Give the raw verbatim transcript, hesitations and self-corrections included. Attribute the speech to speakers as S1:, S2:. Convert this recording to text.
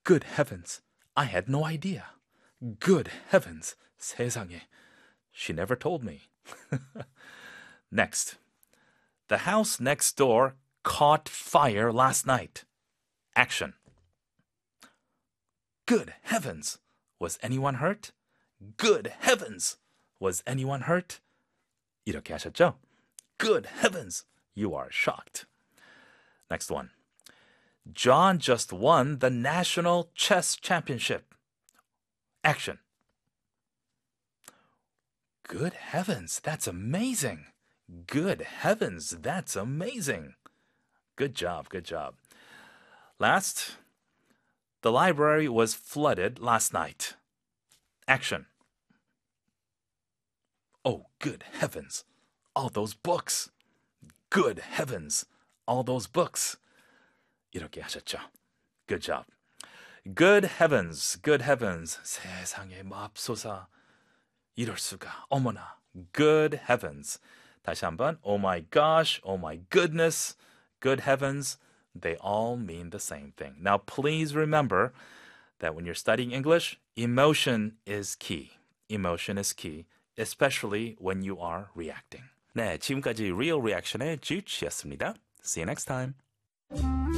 S1: Good heavens, I had no idea. Good heavens, 세상에. She never told me. Next. The house next door caught fire last night. Action. Good heavens, was anyone hurt? Good heavens, was anyone hurt? 이렇게 하셨죠? Good heavens, you are shocked. Next one. John just won the National Chess Championship. Action. Good heavens, that's amazing. Good heavens, that's amazing. Good job, good job. Last, the library was flooded last night. Action. Oh, good heavens, all those books. Good heavens, all those books. 이렇게 하셨죠. Good job. Good heavens, good heavens. 세상에 맙소사. 이럴 수가. 어머나. Good heavens. 다시 한번. Oh my gosh, oh my goodness. Good heavens. They all mean the same thing. Now, please remember that when you're studying English, emotion is key. Emotion is key, especially when you are reacting.
S2: 네, 지금까지 Real Reaction의 Juche였습니다. See you next time.